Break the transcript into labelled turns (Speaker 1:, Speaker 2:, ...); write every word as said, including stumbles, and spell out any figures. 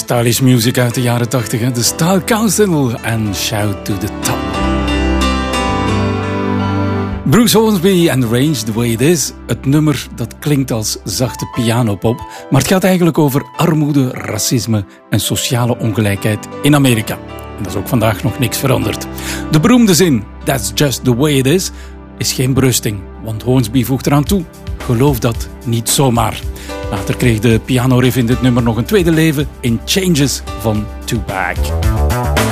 Speaker 1: Stylish music uit de jaren tachtig, de Style Council en Shout to the Top. Bruce Hornsby en Range the Way It Is. Het nummer dat klinkt als zachte pianopop, maar het gaat eigenlijk over armoede, racisme en sociale ongelijkheid in Amerika. En dat is ook vandaag nog niks veranderd. De beroemde zin, That's just the way it is, is geen berusting, want Hornsby voegt eraan toe, geloof dat niet zomaar. Later kreeg de pianoriff in dit nummer nog een tweede leven in Changes van Tupac.